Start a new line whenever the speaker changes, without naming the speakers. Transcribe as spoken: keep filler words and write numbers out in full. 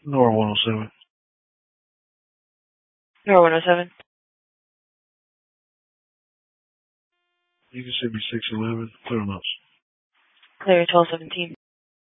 Nor one oh seven.
Nor one oh seven.
You can send me six eleven. Clear enough.
Clear twelve seventeen.